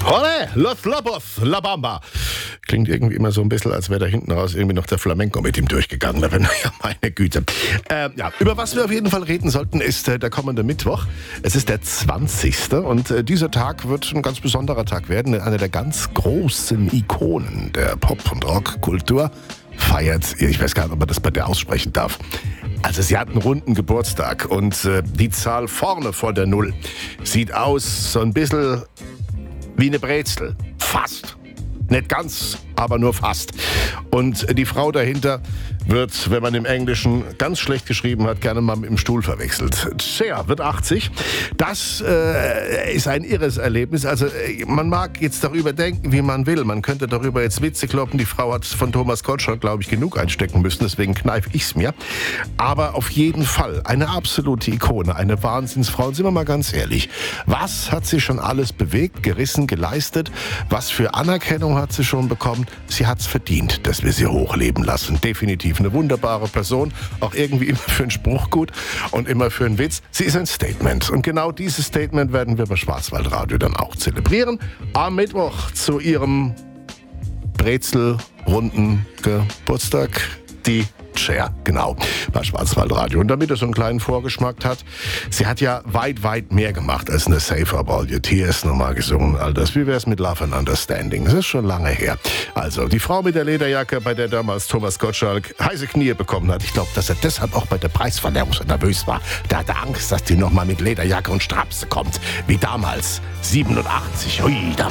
Ole, Los Lobos, La Bamba. Klingt irgendwie immer so ein bisschen, als wäre da hinten raus irgendwie noch der Flamenco mit ihm durchgegangen. Aber naja, meine Güte. Über was wir auf jeden Fall reden sollten, ist der kommende Mittwoch. Es ist der 20. Und dieser Tag wird ein ganz besonderer Tag werden. Einer der ganz großen Ikonen der Pop- und Rockkultur feiert, ich weiß gar nicht, ob man das bei der aussprechen darf. Also sie hat einen runden Geburtstag und die Zahl vorne vor der Null sieht aus so ein bisschen wie eine Brezel. Fast. Nicht ganz, aber nur fast. Und die Frau dahinter wird, wenn man im Englischen ganz schlecht geschrieben hat, gerne mal mit dem Stuhl verwechselt. Cher wird 80. Das ist ein irres Erlebnis. Also man mag jetzt darüber denken, wie man will. Man könnte darüber jetzt Witze kloppen. Die Frau hat von Thomas Gottschalk, glaube ich, genug einstecken müssen. Deswegen kneife ich's mir. Aber auf jeden Fall eine absolute Ikone, eine Wahnsinnsfrau. Und sind wir mal ganz ehrlich, was hat sie schon alles bewegt, gerissen, geleistet? Was für Anerkennung hat sie schon bekommen? Sie hat's verdient, dass wir sie hochleben lassen. Definitiv eine wunderbare Person, auch irgendwie immer für einen Spruch gut und immer für einen Witz. Sie ist ein Statement und genau dieses Statement werden wir bei Schwarzwaldradio dann auch zelebrieren. Am Mittwoch zu ihrem brezelrunden Geburtstag, die Cher, genau, bei Schwarzwaldradio. Und damit er so einen kleinen Vorgeschmack hat, sie hat ja weit, weit mehr gemacht als eine Save Up All Your Tears nochmal gesungen. All das, wie wär's mit Love and Understanding? Das ist schon lange her. Also, die Frau mit der Lederjacke, bei der damals Thomas Gottschalk heiße Knie bekommen hat. Ich glaube, dass er deshalb auch bei der Preisverleihung so nervös war. Da hat er Angst, dass die nochmal mit Lederjacke und Strapse kommt. Wie damals, 87. Ui, da